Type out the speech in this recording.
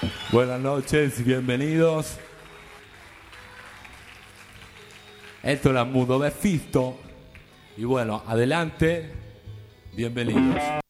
Buenas noches y bienvenidos. Esto es la Mundo Befisto. Y bueno, adelante, bienvenidos.